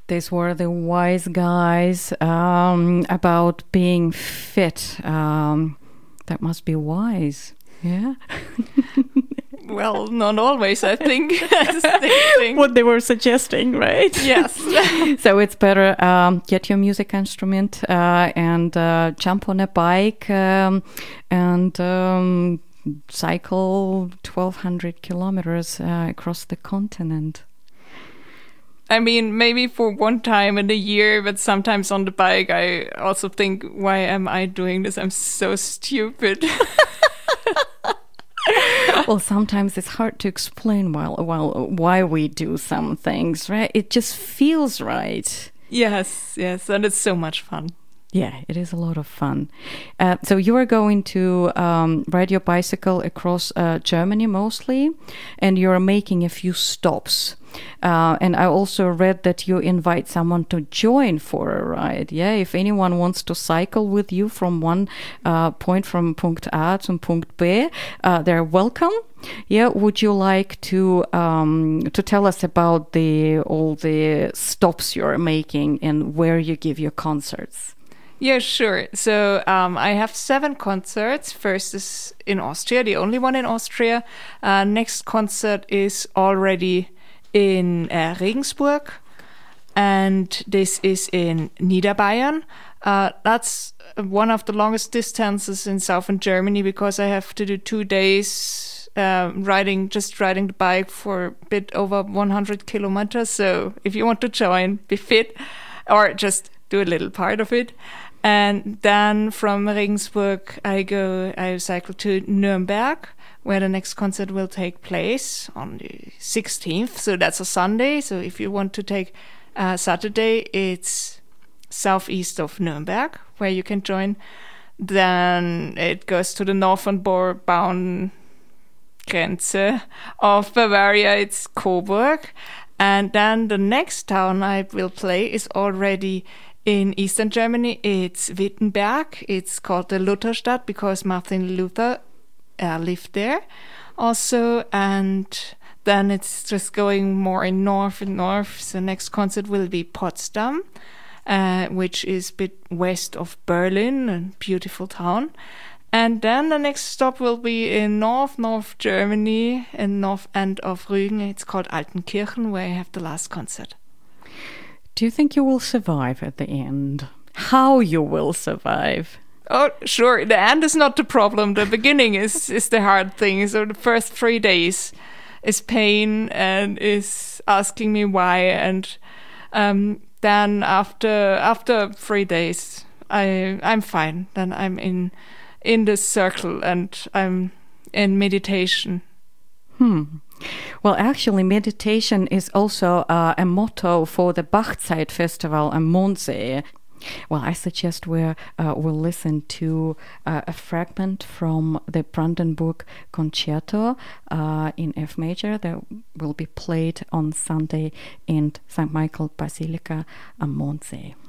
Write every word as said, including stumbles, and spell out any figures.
These were the wise guys um, about being fit. Um, that must be wise, yeah? Well, not always, I think. That's the thing. What they were suggesting, right? Yes. So it's better um, get your music instrument uh, and uh, jump on a bike um, and um, cycle twelve hundred kilometers uh, across the continent. I mean, maybe for one time in a year, but sometimes on the bike, I also think, why am I doing this? I'm so stupid. Well, sometimes it's hard to explain while, while, why we do some things, right? It just feels right. Yes, yes, and it's so much fun. Yeah, it is a lot of fun. Uh, so you are going to um, ride your bicycle across uh, Germany mostly, and you're making a few stops. Uh, and I also read that you invite someone to join for a ride. Yeah, if anyone wants to cycle with you from one uh, point from Punkt A to Punkt B, uh, they're welcome. Yeah, would you like to um, to tell us about the all the stops you're making and where you give your concerts? Yeah, sure. So um, I have seven concerts. First is in Austria, the only one in Austria. Uh, next concert is already in uh, Regensburg, and this is in Niederbayern. Uh, that's one of the longest distances in southern Germany because I have to do two days uh, riding, just riding the bike for a bit over one hundred kilometers. So if you want to join, be fit, or just do a little part of it. And then from Regensburg, I go, I cycle to Nuremberg, where the next concert will take place on the sixteenth. So that's a Sunday. So if you want to take uh, Saturday, it's southeast of Nuremberg, where you can join. Then it goes to the northern bound Grenze of Bavaria. It's Coburg. And then the next town I will play is already in Eastern Germany. It's Wittenberg. It's called the Lutherstadt because Martin Luther uh, lived there also. And then it's just going more in north and north. So next concert will be Potsdam, uh, which is a bit west of Berlin, a beautiful town. And then the next stop will be in North, North Germany, in north end of Rügen. It's called Altenkirchen, where I have the last concert. Do you think you will survive at the end? How you will survive? Oh, sure. The end is not the problem. The beginning is, is the hard thing. So the first three days is pain and is asking me why. And um, then after after three days, I I'm fine. Then I'm in in the circle and I'm in meditation. Hmm. Well, actually, meditation is also uh, a motto for the Bachzeit Festival am Mondsee. Well, I suggest we uh, we'll listen to uh, a fragment from the Brandenburg Concerto uh, in F major that will be played on Sunday in Saint Michael Basilica am Mondsee.